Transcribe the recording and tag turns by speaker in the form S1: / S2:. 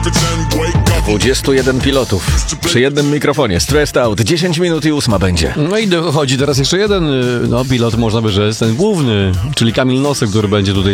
S1: 21 pilotów przy jednym mikrofonie. Stressed Out. 10 minut i 8 będzie.
S2: No i dochodzi teraz jeszcze jeden pilot, można by rzec, ten główny, czyli Kamil Nosek, który będzie tutaj